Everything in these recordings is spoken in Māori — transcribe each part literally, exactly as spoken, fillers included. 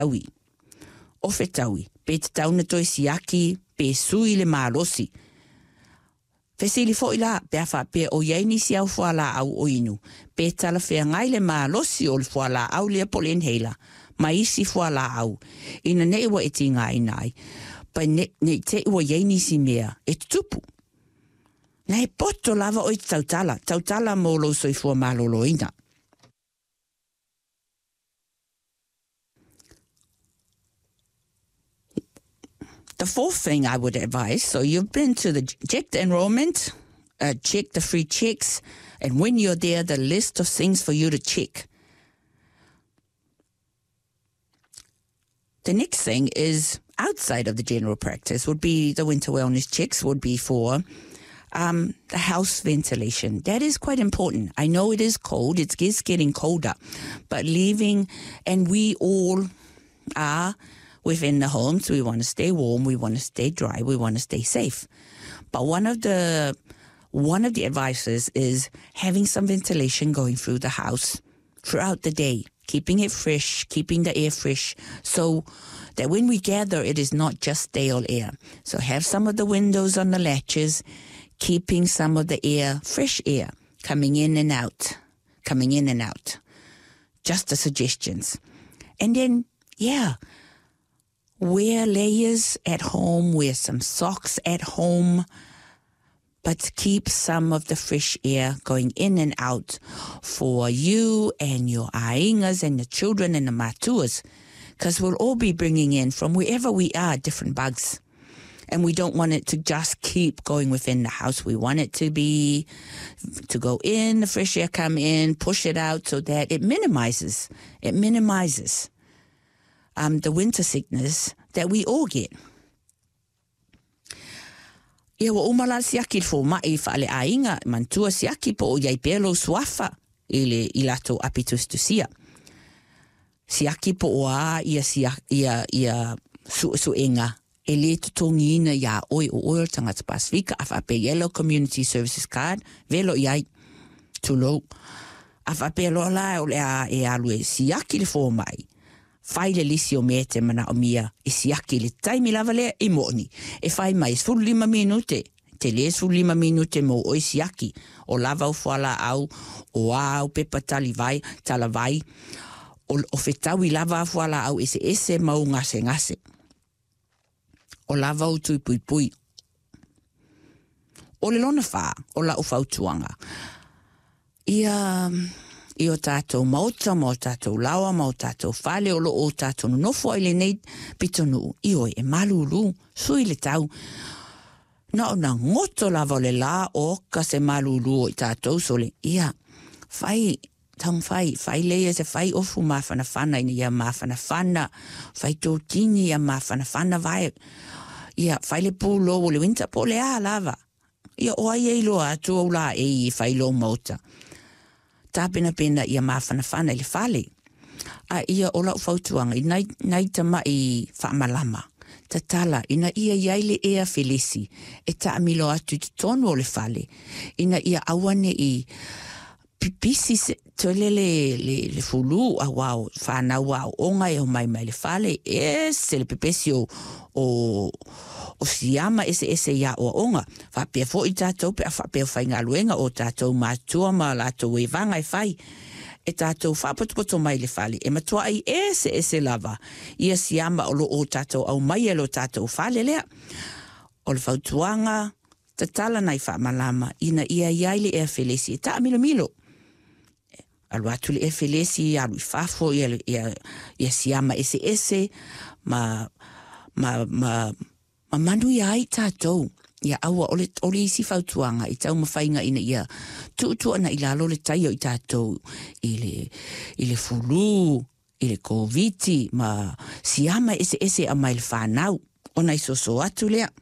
awi. O whetaui, pe te tauna toi siaki, pe sui le malosi. Fesili fo ila, pe afa pe o yeini si au fuala au o inu. Pe tala fea ngai le malosi o le fuala au lea polen heila. Ma isi fuala au. Ina ne iwa eti ngai nai. Pa ne, ne te iwa yeini si mea, e tupu. Na e poto lava o i tautala. Tautala mo lo soi fua malolo ina. The fourth thing I would advise, so you've been to the, check the enrollment, uh, check the free checks, and when you're there, the list of things for you to check. The next thing is outside of the general practice would be the winter wellness checks would be for um, the house ventilation. That is quite important. I know it is cold. It is getting colder, but leaving, and we all are within the homes. We want to stay warm. We want to stay dry. We want to stay safe. But one of the one of the advices is having some ventilation going through the house throughout the day, keeping it fresh, keeping the air fresh, so that when we gather, it is not just stale air. So have some of the windows on the latches, keeping some of the air, fresh air, coming in and out, coming in and out. Just the suggestions. And then, yeah, wear layers at home, wear some socks at home, but keep some of the fresh air going in and out for you and your aingas and the children and the matuas, because we'll all be bringing in from wherever we are different bugs. And we don't want it to just keep going within the house. We want it to be, to go in, the fresh air come in, push it out so that it minimizes, it minimizes Um, the winter sickness that we all get. Ia wa umala siaki fo mai fale ainga mantua siaki po iai pelo swafa ile ilato apitustusia. Siaki po oa ia sia ia ia su su enga ele tongina ya oi o tangata Pasifika afa pe Yellow Community Services card velo iai tulo afa pe lo la o le a e alue siaki fo mai. Fai le lisi o mea te mana o mia e siaki le taimi lava lea e moni. E fai mai sfulu lima minute, te le sfulu lima minute mo o e siaki o lava o fuala au, o au pepa tali vai, tala vai, o, o fetau i lava o fuala au ese ese mau ngase ngase. O lava o tui pui pui. O le lona wha, o la o fautuanga. Ia... I o tātou mauta, ma o tātou lawa, ma o tātou whale, o lo o tātou nofo i le nei pitonu. I oi e malulu, sui le tau. Na o na ngoto lava le la o ka se malulu o i tātou sole. Ia, whai, tang whai, whai leia se whai ofu mawhana whana ina ia mawhana whana, whai tō tini ia mawhana whana vai. Ia, whai le pūlo o le winta po le a lava. Ia, o ai e loa atu au la e i whai lo mauta. Tā pena pena ia mawhana whana le whale. A ia o lau whautuanga, i nai, nai tama i whaamalama. Ta tala, ina ia iaile ea felesi, e ta amilo atu te tonu o le whale. Ina ia awane i pipisi se, tole le, le, le fulu a wau, whana wau, onga e o mai mai le whale, e se le pipesi o, o, o siama ese ese ia o onga. Whapea fo i tātou, pe a whapea whainga luenga o tātou mātua ma lātou e vanga e whai. E tātou whapotopoto mai le whale. E matua ai ese ese lava. Ia siama o lo o tātou au mai e lo tātou whale lea. O le whautuanga, ta tala nai whaamalama, ina ia iaile e whelesi. E ta milo milo. Alu atu le e whelesi, alu i whafo, ia, ia, ia siama ese ese, ma... ma... ma Ma manu ia ai tātou, ia aua ole, ole isi whautuanga, i tau mawhainga ina ia tuutua na i lalo le taio i tātou, i le, i le fulu, i le koviti, ma siama ese ese a mai le whanau, ona i soso atu lea.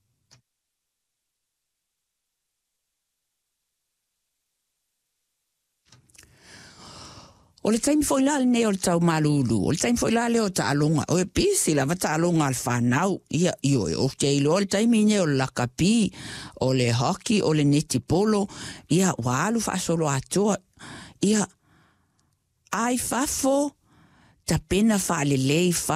O le taimi foi lale ne o le tau malulu, o le taimi foi lale o ta alonga, o e pisi lava ta alonga al whanau, ia io e o teilo, o le taimi ne o le lakapi, o le hockey, o le neti polo, ia walu whaasolo atua, ia ai fafo ta pena wha le lei